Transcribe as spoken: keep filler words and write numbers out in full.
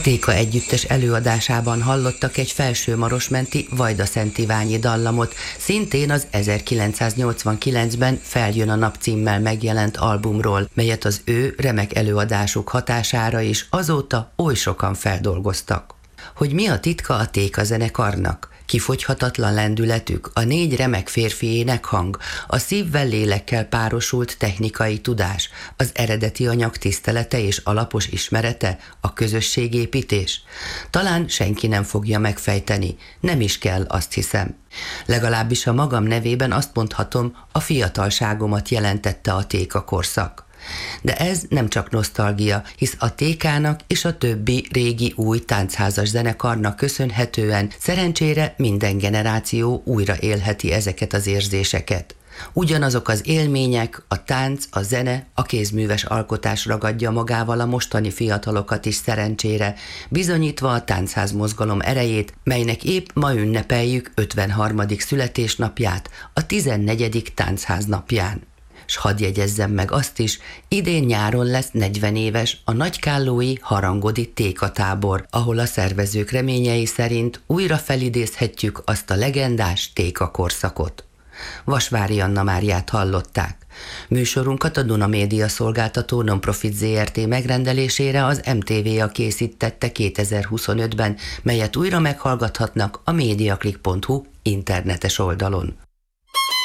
Téka együttes előadásában hallottak egy felsőmarosmenti Vajda-Szentiványi dallamot, szintén az ezerkilencszáznyolcvankilencben Feljön a nap címmel megjelent albumról, melyet az ő remek előadásuk hatására is azóta oly sokan feldolgoztak. Hogy mi a titka a Téka zenekarnak? Kifogyhatatlan lendületük, a négy remek férfi énekhang, a szívvel lélekkel párosult technikai tudás, az eredeti anyag tisztelete és alapos ismerete, a közösségépítés. Talán senki nem fogja megfejteni, nem is kell, azt hiszem. Legalábbis a magam nevében azt mondhatom, a fiatalságomat jelentette a Téka korszak. De ez nem csak nosztalgia, hisz a Tékának és a többi régi új táncházas zenekarnak köszönhetően szerencsére minden generáció újra élheti ezeket az érzéseket. Ugyanazok az élmények, a tánc, a zene, a kézműves alkotás ragadja magával a mostani fiatalokat is szerencsére, bizonyítva a táncház mozgalom erejét, melynek épp ma ünnepeljük ötvenharmadik születésnapját, a tizennegyedik táncház napján. S hadd jegyezzem meg azt is, idén nyáron lesz negyven éves a nagykállói harangodi Téka tábor, ahol a szervezők reményei szerint újra felidézhetjük azt a legendás Téka korszakot. Vasvári Anna Máriát hallották. Műsorunkat a Duna Média Szolgáltató Nonprofit zé er té megrendelésére az em té vé á készítette kétezer-huszonötben, melyet újra meghallgathatnak a mediaclick pont hu internetes oldalon.